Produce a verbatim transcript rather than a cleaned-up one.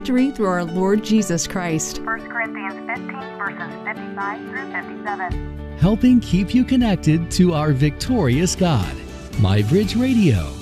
victory through our Lord Jesus Christ. First Corinthians fifteen, verses fifty-five through fifty-seven. Helping keep you connected to our victorious God. MyBridge Radio.